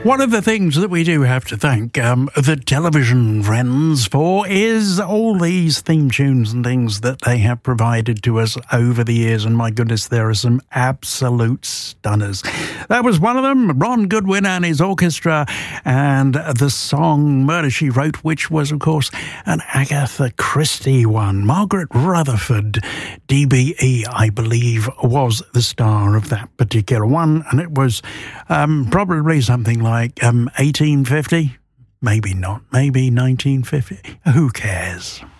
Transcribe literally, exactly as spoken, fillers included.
One of the things that we do have to thank um, the television friends for is all these theme tunes and things that they have provided to us over the years. And my goodness, there are some absolute stunners. That was one of them, Ron Goodwin and his orchestra, and the song Murder, She Wrote, which was, of course, an Agatha Christie one. Margaret Rutherford, D B E, I believe, was the star of that particular one. And it was um, probably something like Like um, eighteen fifty? Maybe not. Maybe nineteen fifty? Who cares?